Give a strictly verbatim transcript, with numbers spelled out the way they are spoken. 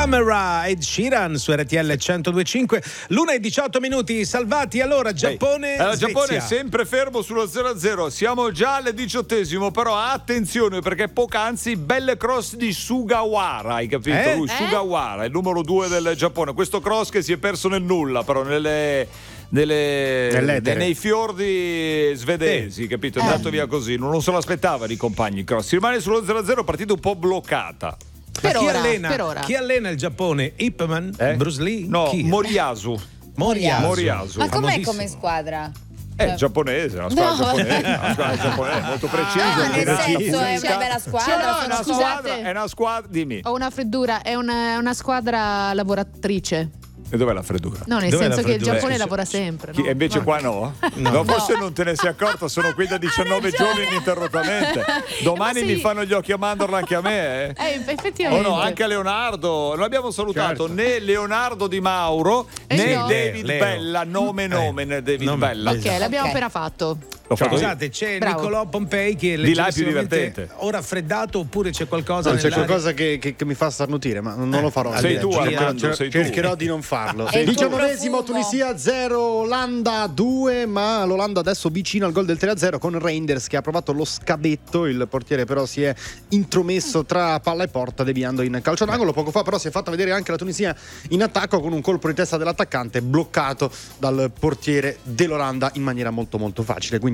Camera, Ed Sheeran su R T L centodue e cinque, l'una e diciotto minuti. Salvati, allora Giappone, allora, Giappone è Svezia. sempre fermo sullo zero a zero, siamo già al diciottesimo, però attenzione perché poc'anzi belle cross di Sugawara, hai capito? Eh? Lui, Eh? Sugawara, il numero due del Giappone, questo cross che si è perso nel nulla, però nelle... Nelle, Nell'etere. nei fiordi svedesi, Eh. capito? È andato via così, non, non se l'aspettavano i compagni cross. Si rimane sullo zero a zero, partita un po' bloccata. Ma Per chi, ora, allena, per ora. chi allena il Giappone? Ip Man? Eh? Bruce Lee? No, Chi? Moriyasu. Moriyasu. Moriyasu. Ma com'è famosissimo. come squadra? È giapponese, una squadra No. giapponese, una squadra giapponese, molto precisa. No, nel precisa. senso è una bella Sì, squadra. no, è sono una scusate. squadra, è una squadra, dimmi. Ho una freddura, è una, una squadra lavoratrice. E dov'è la freddura? No, nel Dov'è la senso che il freddura? Giappone Eh, lavora sempre. Chi- no? E invece qua no? No, forse non te ne sei accorta, sono qui da diciannove giorni ininterrottamente. Domani Ma sì. mi fanno gli occhi a mandorla anche a me, eh? Eh, Oh effettivamente. no, anche a Leonardo. Non abbiamo salutato Certo. né Leonardo Di Mauro Eh né no. David Leo. Bella. Nome nome né David Nome. Bella. Ok, l'abbiamo Ok. appena fatto. L'ho fatto io. Scusate, c'è Bravo. Niccolò Pompei che è Di là è più leggerissimamente divertente. o raffreddato oppure c'è qualcosa No, c'è nell'aria. qualcosa che, che- che mi fa starnutire, ma non lo farò. Sei tu, Cercherò- Armando, sei tu. Cercherò di non farlo. È il tuo Diciannovesimo, profumo. Tunisia zero, Olanda due, ma l'Olanda adesso vicino al gol del tre a zero con Reinders che ha provato lo scabetto, il portiere però si è intromesso tra palla e porta deviando in calcio d'angolo. Poco fa però si è fatta vedere anche la Tunisia in attacco con un colpo di testa dell'attaccante bloccato dal portiere dell'Olanda in maniera molto molto facile. Quindi